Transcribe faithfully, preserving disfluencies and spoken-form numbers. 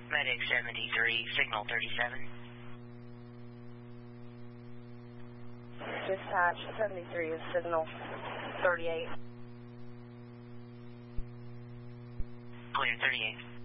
Medic seventy-three, signal thirty-seven. Dispatch seventy-three is signal thirty-eight. Clear thirty-eight.